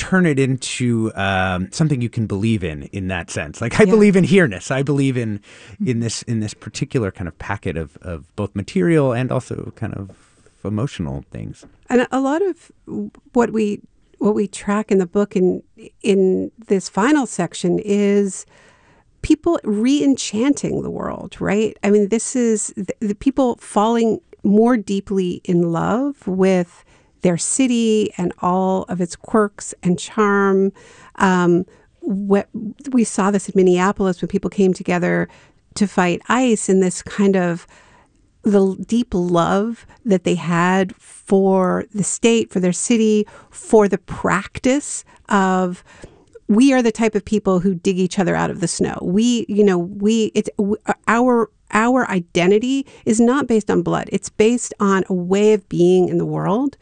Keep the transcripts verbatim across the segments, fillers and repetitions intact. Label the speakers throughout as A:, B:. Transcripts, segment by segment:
A: turn it into um, something you can believe in, in that sense. Like I
B: Yeah.
A: believe in here-ness. I believe in in this in this particular kind of packet of, of both material and also kind of emotional things.
B: And a lot of what we what we track in the book in in this final section is people re-enchanting the world, right? I mean, this is the, the people falling more deeply in love with their city and all of its quirks and charm. Um, what, we saw this in Minneapolis when people came together to fight ICE, and this kind of the deep love that they had for the state, for their city, for the practice of, we are the type of people who dig each other out of the snow. We, you know, we, it's our, our identity is not based on blood. It's based on a way of being in the world.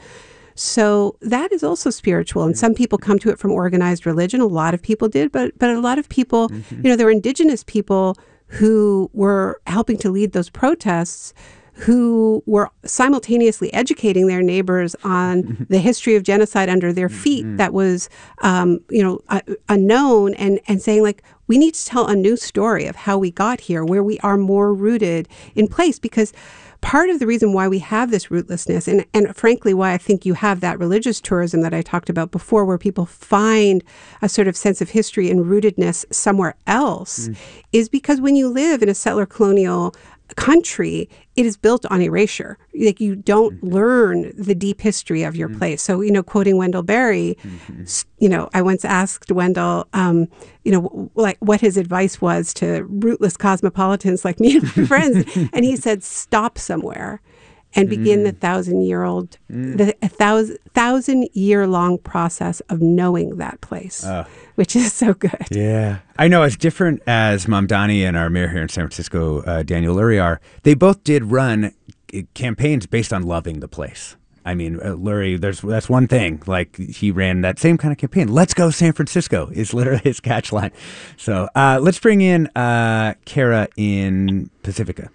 B: So that is also spiritual. And some people come to it from organized religion. A lot of people did, but, but a lot of people, mm-hmm. you know, there were indigenous people who were helping to lead those protests, who were simultaneously educating their neighbors on the history of genocide under their feet mm-hmm. that was, um, you know, uh, unknown, and, and saying, like, we need to tell a new story of how we got here, where we are more rooted in place. Because part of the reason why we have this rootlessness, and, and frankly, why I think you have that religious tourism that I talked about before, where people find a sort of sense of history and rootedness somewhere else, mm. is because when you live in a settler colonial country, it is built on erasure. Like, you don't mm-hmm. learn the deep history of your mm-hmm. place. So, you know, quoting Wendell Berry, mm-hmm. you know, I once asked Wendell, um, you know, w- like what his advice was to rootless cosmopolitans like me and my friends. And he said, stop somewhere and begin mm. the thousand-year-old, mm. the a thousand, thousand-year-long process of knowing that place, uh, which is so good.
A: Yeah. I know, as different as Mamdani and our mayor here in San Francisco, uh, Daniel Lurie, are, they both did run campaigns based on loving the place. I mean, uh, Lurie, there's that's one thing. Like, he ran that same kind of campaign. Let's go San Francisco is literally his catch line. So uh, let's bring in uh, Kara in Pacifica.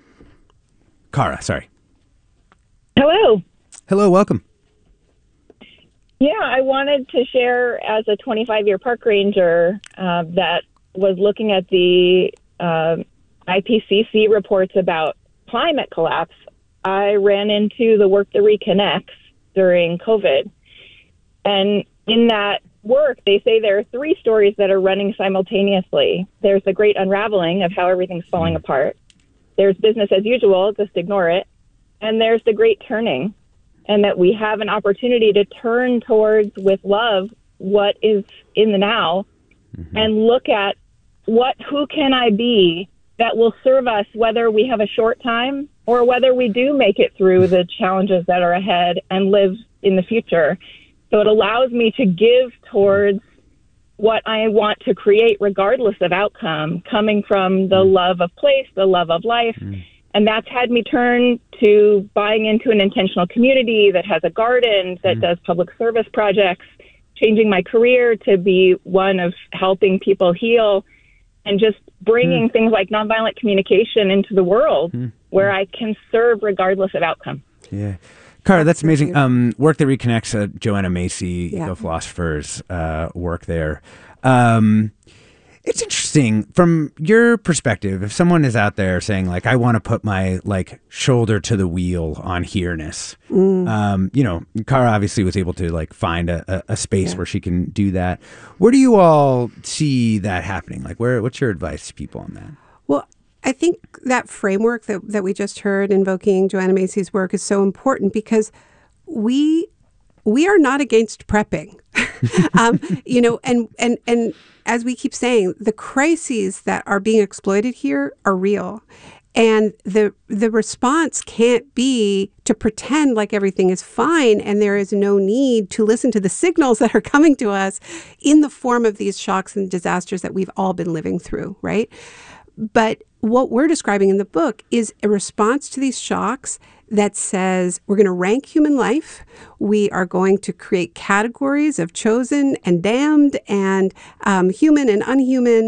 A: Kara, sorry.
C: Hello.
A: Hello, welcome.
C: Yeah, I wanted to share, as a twenty-five-year park ranger uh, that was looking at the uh, I P C C reports about climate collapse, I ran into the work that reconnects during COVID. And in that work, they say there are three stories that are running simultaneously. There's the great unraveling of how everything's falling apart. There's business as usual, just ignore it. And there's the great turning, and that we have an opportunity to turn towards, with love, what is in the now, mm-hmm. and look at what, who can I be that will serve us, whether we have a short time or whether we do make it through the challenges that are ahead and live in the future. So it allows me to give towards what I want to create, regardless of outcome, coming from the love of place, the love of life. Mm. And that's had me turn to buying into an intentional community that has a garden, that mm. does public service projects, changing my career to be one of helping people heal, and just bringing mm. things like nonviolent communication into the world mm. where I can serve regardless of outcome.
A: Yeah. Kara, that's amazing. Um, work that reconnects, uh, Joanna Macy,
B: yeah.
A: eco-philosophers, uh, work there. Um, It's interesting from your perspective. If someone is out there saying, like, I want to put my, like, shoulder to the wheel on here-ness, mm. um, you know, Kara obviously was able to, like, find a, a, a space yeah. where she can do that. Where do you all see that happening? Like, where? What's your advice to people on that?
B: Well, I think that framework that, that we just heard invoking Joanna Macy's work is so important, because we we are not against prepping. um, you know, and, and, and as we keep saying, the crises that are being exploited here are real. And the the response can't be to pretend like everything is fine and there is no need to listen to the signals that are coming to us in the form of these shocks and disasters that we've all been living through, right? But what we're describing in the book is a response to these shocks that says we're going to rank human life. We are going to create categories of chosen and damned and um, human and unhuman.